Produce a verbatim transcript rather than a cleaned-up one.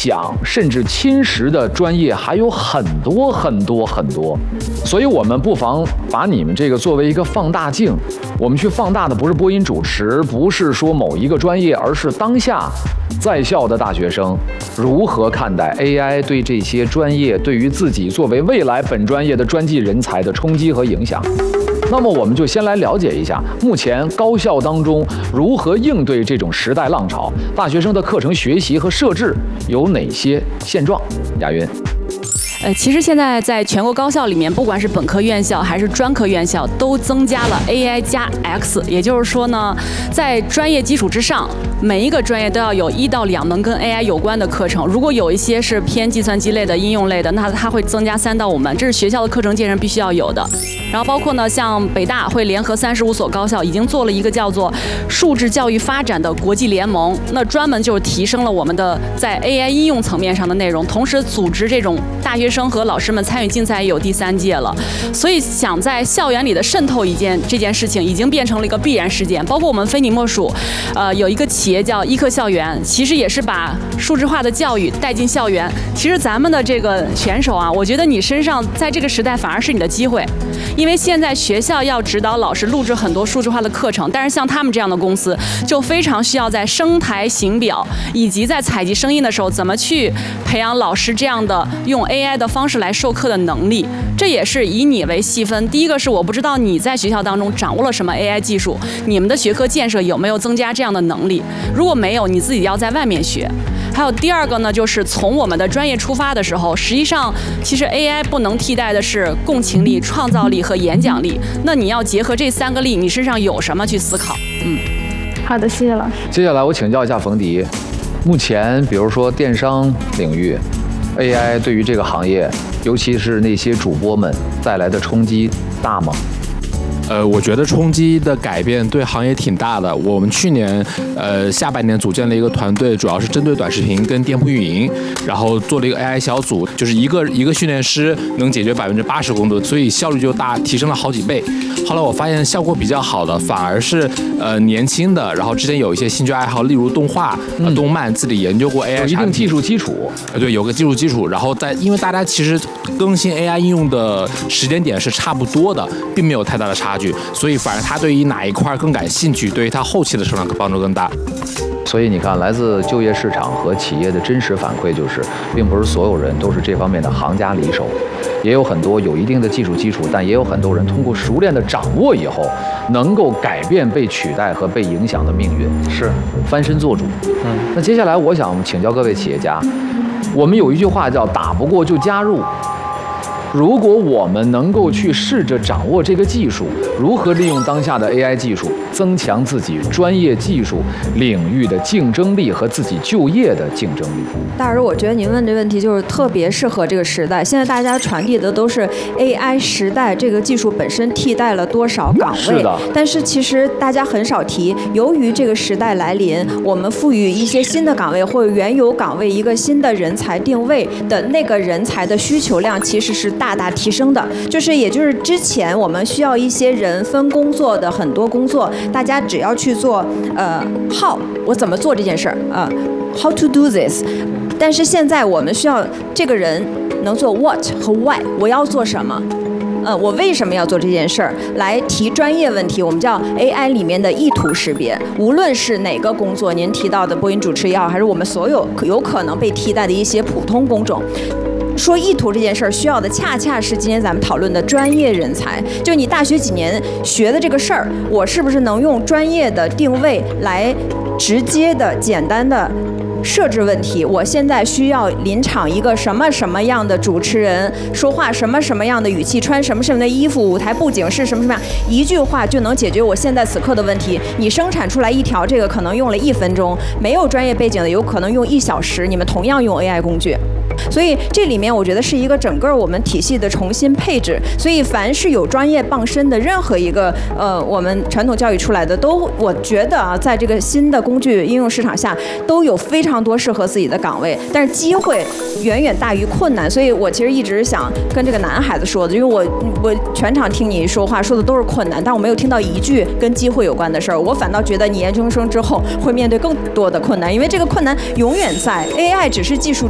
响甚至侵蚀的专业还有很多很多很多，所以我们不妨把你们这个作为一个放大镜，我们去放大的不是播音主持，不是说某一个专业，而是当下在校的大学生如何看待 A I 对这些专业，对于自己作为未来本专业的专技人才的冲击和影响。那么我们就先来了解一下目前高校当中如何应对这种时代浪潮，大学生的课程学习和设置有哪些现状？亚云。 呃，其实现在在全国高校里面，不管是本科院校还是专科院校，都增加了 A I 加 X， 也就是说呢，在专业基础之上，每一个专业都要有一到两门跟 A I 有关的课程。如果有一些是偏计算机类的、应用类的，那它会增加三到五门，这是学校的课程建设必须要有的。然后包括呢，像北大会联合三十五所高校，已经做了一个叫做数字教育发展的国际联盟，那专门就是提升了我们的在 A I 应用层面上的内容，同时组织这种大学生和老师们参与竞赛也有第三届了。所以想在校园里的渗透一件这件事情，已经变成了一个必然事件。包括我们非你莫属，呃，有一个企业叫医科校园，其实也是把数字化的教育带进校园。其实咱们的这个选手啊，我觉得你身上在这个时代反而是你的机会。因为现在学校要指导老师录制很多数字化的课程，但是像他们这样的公司就非常需要在声台形表以及在采集声音的时候，怎么去培养老师这样的用 A I 的方式来授课的能力。这也是以你为细分。第一个是我不知道你在学校当中掌握了什么 A I 技术，你们的学科建设有没有增加这样的能力？如果没有，你自己要在外面学。还有第二个呢，就是从我们的专业出发的时候，实际上其实 A I 不能替代的是共情力、创造力和演讲力。那你要结合这三个力，你身上有什么去思考？嗯， 好的，谢谢老师。 接下来我请教一下冯迪，目前比如说电商领域 ，A I 对于这个行业，尤其是那些主播们带来的冲击大吗？ 呃，我觉得冲击的改变对行业挺大的。我们去年呃下半年组建了一个团队，主要是针对短视频跟店铺运营，然后做了一个 A I 小组，就是一个一个训练师能解决百分之八十工作，所以效率就大，提升了好几倍。后来我发现效果比较好的反而是呃年轻的，然后之前有一些兴趣爱好，例如动画、呃、动漫，自己研究过 A I 有一定技术基础。 呃，对，有个技术基础，然后在因为大家其实更新 A I 应用的时间点是差不多的，并没有太大的差距。所以反而他对于哪一块更感兴趣，对于他后期的成长帮助更大。 所以你看，来自就业市场和企业的真实反馈就是，并不是所有人都是这方面的行家里手，也有很多有一定的技术基础，但也有很多人通过熟练的掌握以后，能够改变被取代和被影响的命运，是翻身做主。嗯，那接下来我想请教各位企业家，我们有一句话叫“打不过就加入”。如果我们能够去试着掌握这个技术，如何利用当下的 A I 技术，增强自己专业技术领域的竞争力和自己就业的竞争力？ 大师，我觉得您问这问题就是特别适合这个时代。现在大家传递的都是 A I 时代，这个技术本身替代了多少岗位？ 是的。 但是其实大家很少提，由于这个时代来临，我们赋予一些新的岗位或者原有岗位一个新的人才定位的那个人才的需求量其实是大大提升的，就是也就是之前我们需要一些人分工作的很多工作，大家只要去做呃 how 我怎么做这件事儿啊、呃、how to do this， 但是现在我们需要这个人能做 what 和 why， 我要做什么。呃，我为什么要做这件事儿？来提专业问题，我们叫 A I 里面的意图识别。无论是哪个工作，您提到的播音主持也好，还是我们所有有可能被替代的一些普通工种。说意图这件事儿需要的恰恰是今天咱们讨论的专业人才。就你大学几年学的这个事儿，我是不是能用专业的定位来直接的、简单的设置问题？我现在需要临场一个什么什么样的主持人，说话什么什么样的语气，穿什么什么的衣服，舞台布景是什么什么样，一句话就能解决我现在此刻的问题。你生产出来一条这个可能用了一分钟，没有专业背景的有可能用一小时，你们同样用 A I 工具。所以这里面我觉得是一个整个我们体系的重新配置。所以凡是有专业傍身的任何一个呃我们传统教育出来的，都我觉得啊，在这个新的工具应用市场下，都有非常多适合自己的岗位，但是机会远远大于困难。所以我其实一直想跟这个男孩子说的，因为我我全场听你说话说的都是困难，但我没有听到一句跟机会有关的事儿。我反倒觉得你研究生之后会面对更多的困难，因为这个困难永远在。 A I 只是技术